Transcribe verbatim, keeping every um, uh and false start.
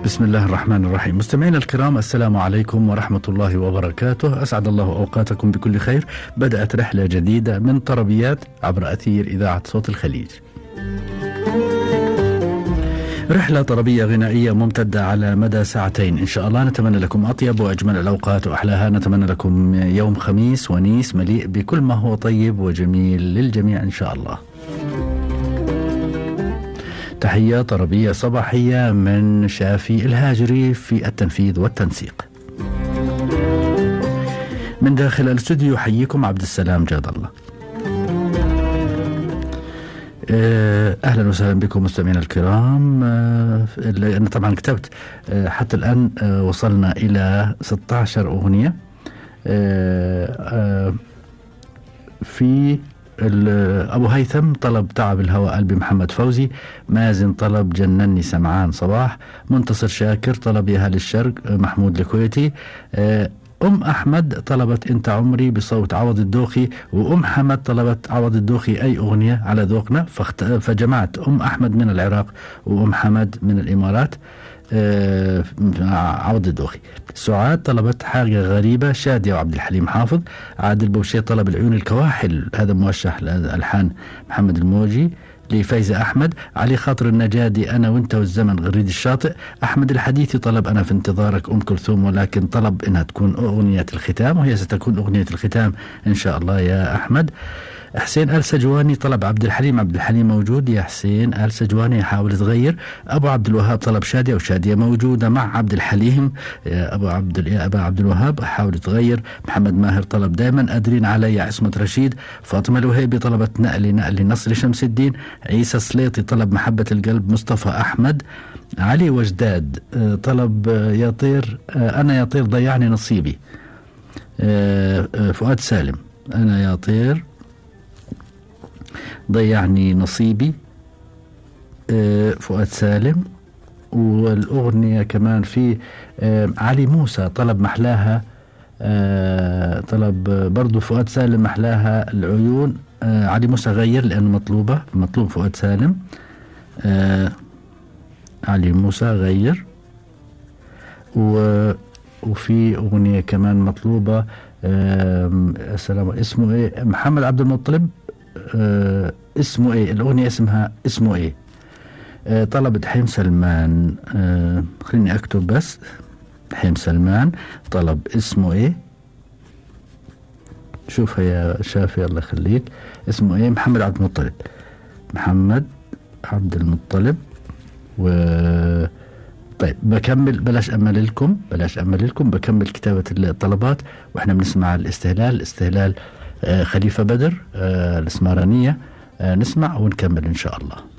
بسم الله الرحمن الرحيم. مستمعينا الكرام، السلام عليكم ورحمة الله وبركاته. أسعد الله أوقاتكم بكل خير. بدأت رحلة جديدة من طربيات عبر أثير إذاعة صوت الخليج. رحلة طربية غنائية ممتدة على مدى ساعتين إن شاء الله. نتمنى لكم أطيب وأجمل الأوقات وأحلاها. نتمنى لكم يوم خميس ونيس مليء بكل ما هو طيب وجميل للجميع إن شاء الله. تحية طربية صباحية من شافي الهاجري في التنفيذ والتنسيق. من داخل الاستوديو يحييكم عبد السلام جاد الله. أهلا وسهلا بكم مستمعينا الكرام. أنا طبعا كتبت حتى الآن وصلنا إلى ستة عشر أغنية في أبو هيثم طلب تعب الهوى قلبي محمد فوزي. مازن طلب جنني سمعان صباح. منتصر شاكر طلب يا هل الشرق محمود الكويتي. أم أحمد طلبت أنت عمري بصوت عوض الدوخي. وأم حمد طلبت عوض الدوخي أي أغنية على ذوقنا، فجمعت أم أحمد من العراق وأم حمد من الإمارات آه عوض الدوخي. سعاد طلبت حاجة غريبة. شادية وعبد الحليم حافظ. عادل بوشي طلب العيون الكواحل، هذا موشح لألحان محمد الموجي. لفايزة أحمد. علي خاطر النجادي أنا وانت والزمن غريد الشاطئ. أحمد الحديثي طلب أنا في انتظارك أم كلثوم، ولكن طلب إنها تكون أغنية الختام، وهي ستكون أغنية الختام إن شاء الله يا أحمد. حسين آل سجواني طلب عبد الحليم. عبد الحليم موجود يا حسين آل سجواني، يحاول تغير. أبو عبد الوهاب طلب شادية، وشادية موجودة مع عبد الحليم. يا أبو عبد يا أبا عبد الوهاب حاول تغير. محمد ماهر طلب دائما قادرين علي. عصمة رشيد. فاطمة الوهيبي طلبت نقلي نقلي. نصر شمس الدين. عيسى سليطي طلب محبة القلب. مصطفى أحمد. علي وجداد طلب يا طير أنا يا طير ضيعني نصيبي. فؤاد سالم أنا يا طير ضيعني نصيبي. فؤاد سالم. والأغنية كمان في علي موسى طلب محلاها. طلب برضو فؤاد سالم محلاها العيون. علي موسى غير لأنه مطلوبة مطلوب فؤاد سالم. علي موسى غير. وفي أغنية كمان مطلوبة السلام اسمه إيه محمد عبد المطلب. آه اسمه ايه الأغنية اسمها اسمه ايه. آه طلبت حيم سلمان. آه خليني اكتب بس. حيم سلمان طلب اسمه ايه. شوفها يا شافي الله يخليك. اسمه ايه محمد عبد المطلب. محمد عبد المطلب. و طيب بكمل بلاش أمل لكم بلاش أمل لكم بكمل كتابة الطلبات واحنا بنسمع الاستهلال. الاستهلال آه خليفة بدر آه الإسمارانية. آه نسمع ونكمل إن شاء الله.